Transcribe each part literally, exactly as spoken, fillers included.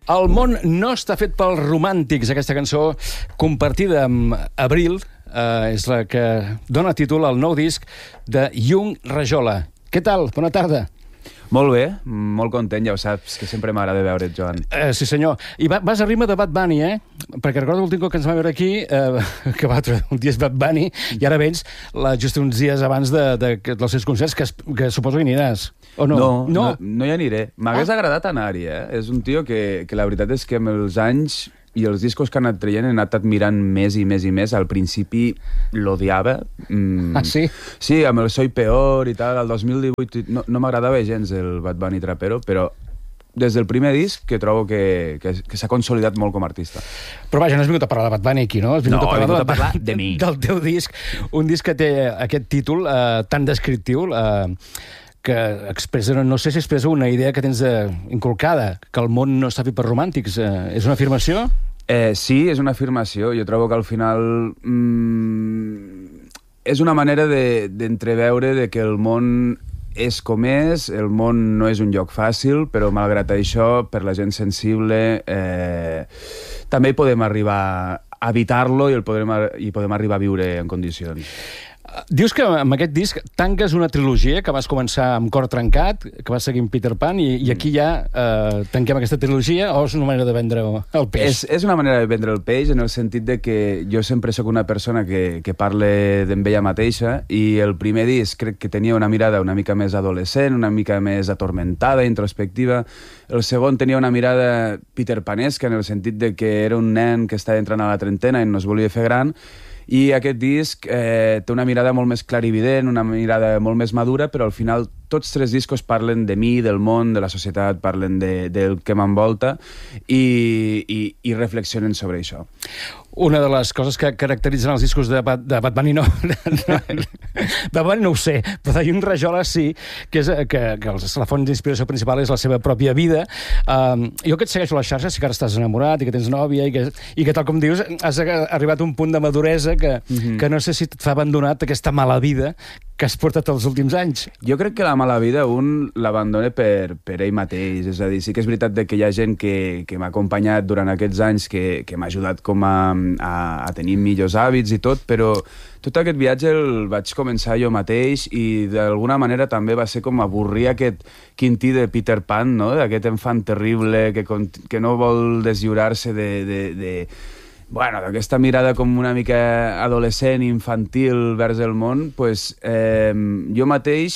El món no està fet pels romàntics. Aquesta cançó, compartida amb Abril, eh, és la que dona títol al nou disc de Yung Rajola. Què tal? Bona tarda. Molt bé, molt content, ja ho saps, que sempre m'agrada veure't, Joan. Eh, sí, senyor. I va, vas a ritme de Bad Bunny, eh? Perquè recordo l'últim cop que ens va veure aquí, eh, que va un dia és Bad Bunny, i ara vens la, just uns dies abans de, de, de, dels seus concerts, que, que suposo que hi aniràs. O no? No, no, no, no hi aniré. M'hagués ah. agradat anar-hi, eh? És un tio que, que la veritat és que amb els anys i els discos que ha anat traient he anat admirant més i més i més. Al principi l'odiava. Mm, ah, sí? Sí, amb el Soy Peor i tal. El dos mil divuit no, no m'agradava gens el Bad Bunny trapero, però des del primer disc que trobo que, que, que s'ha consolidat molt com a artista. Però vaja, no has vingut a parlar de Bad Bunny aquí, no? Has vingut no, a parlar, he vingut de, a parlar de mi. Del teu disc. Un disc que té aquest títol eh, tan descriptiu, eh, que expressa, no sé si expressa una idea que tens de, inculcada, que el món no està fet per romàntics. Eh, és una afirmació? Eh, sí, és una afirmació. Jo trobo que al final mmm, és una manera d'entreveure de, de que el món és com és, el món no és un lloc fàcil, però malgrat això, per la gent sensible, eh, també podem arribar a evitar-lo i, el podem, i podem arribar a viure en condicions. Dius que amb aquest disc tanques una trilogia que vas començar amb Cor trencat, que vas seguir amb Peter Pan, i, i aquí ja eh, tanquem aquesta trilogia, o és una manera de vendre el peix? És, és una manera de vendre el peix, en el sentit de que jo sempre sóc una persona que, que parle d'en ella mateixa, i el primer disc crec que tenia una mirada una mica més adolescent, una mica més atormentada, introspectiva. El segon tenia una mirada peterpanesca, en el sentit de que era un nen que estava entrant a la trentena i no es volia fer gran. I aquest disc eh, té una mirada molt més clarivident, una mirada molt més madura, però al final tots tres discos parlen de mi, del món, de la societat, parlen de, del que m'envolta i, i, i reflexionen sobre això. Una de les coses que caracteritzen els discos de Bad, de Bad Bunny, no, no, de Bad Bunny no ho sé, però de Yung Rajola sí, que, és, que, que la font d'inspiració principal és la seva pròpia vida. Um, jo que et segueixo a les xarxes, sí que ara estàs enamorat i que tens nòvia i que, i que tal com dius, has arribat a un punt de maduresa que, mm-hmm. que no sé si t'ha abandonat aquesta mala vida que has portat els últims anys. Jo crec que la mala vida un l'abandona per, per ell mateix. És a dir, sí que és veritat que hi ha gent que, que m'ha acompanyat durant aquests anys, que, que m'ha ajudat com a, a, a tenir millors hàbits i tot, però tot aquest viatge el vaig començar jo mateix i d'alguna manera també va ser com avorrir aquest Quintí de Peter Pan, no? D'aquest enfant terrible que, que no vol deslliurar-se de... de, de Bueno, d'aquesta mirada com una mica adolescent, infantil vers el món, pues, eh, jo mateix,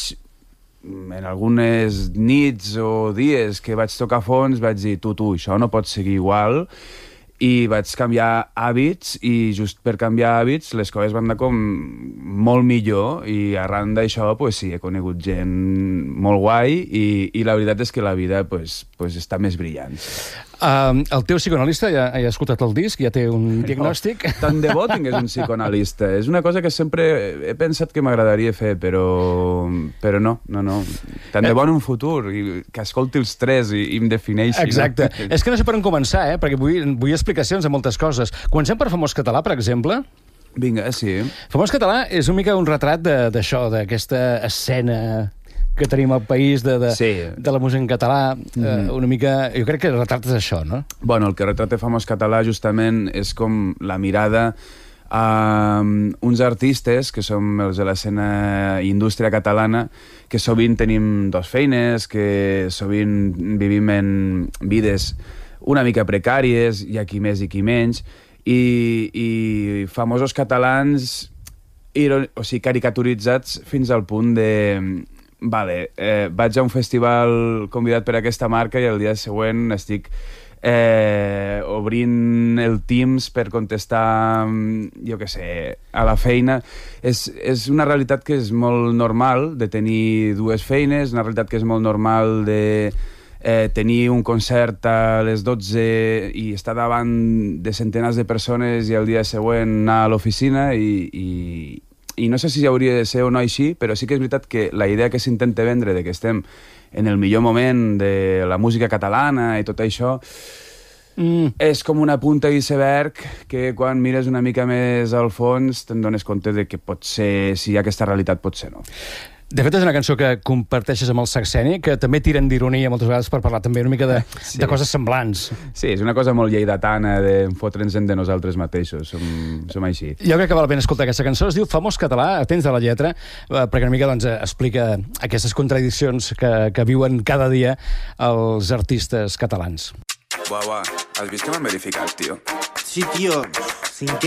en algunes nits o dies que vaig tocar fons, vaig dir, tu, tu, això no pot seguir igual, i vaig canviar hàbits, i just per canviar hàbits les coses van anar com molt millor, i arran d'això, pues, sí, he conegut gent molt guai, i, i la veritat és que la vida pues, pues, està més brillant. Uh, el teu psicoanalista ja, ja ha escoltat el disc, ja té un no, diagnòstic. Tant de bo tingués un psicoanalista. És una cosa que sempre he pensat que m'agradaria fer, però, però no, no, no. Tant de bo en un futur, i que escolti els tres i, i em defineixi. Exacte. No? És que no sé per on començar, eh? Perquè vull, vull explicacions de moltes coses. Comencem per Famós Català, per exemple. Vinga, sí. Famós Català és una mica un retrat d'aquaixò, d'aquesta escena que tenim al país de, de, sí. de la música en català, mm-hmm. eh, una mica... Jo crec que el retrat és això, no? Bueno, el que retrata Famós Català justament és com la mirada a uns artistes que som els de l'escena indústria catalana, que sovint tenim dos feines, que sovint vivim en vides una mica precàries, hi ha qui més i qui menys, i, i famosos catalans, o sigui, caricaturitzats fins al punt de... Vale, eh, vaig a un festival convidat per aquesta marca i el dia següent estic eh, obrint el Teams per contestar, jo què sé, a la feina. És, és una realitat que és molt normal de tenir dues feines, una realitat que és molt normal de eh, tenir un concert a les dotze i estar davant de centenars de persones i el dia següent anar a l'oficina i... i i no sé si hauria de ser o no així, però sí que és veritat que la idea que s'intenta vendre de que estem en el millor moment de la música catalana i tot això mm. és com una punta d'iceberg que quan mires una mica més al fons te'n dones compte de que pot ser, si hi ha aquesta realitat, pot ser no. De fet, és una cançó que comparteixes amb el Saxeni, que també tiren d'ironia moltes vegades per parlar també una mica de, sí. de coses semblants. Sí, és una cosa molt lleidatana de fotre'ns de nosaltres mateixos, som, som així. Jo crec que val la pena escoltar aquesta cançó, es diu Famós Català, atents de la lletra, perquè una mica doncs, explica aquestes contradiccions que, que viuen cada dia els artistes catalans. Buah, buah, has vist que m'han verificat, tio? Sí, tio, sin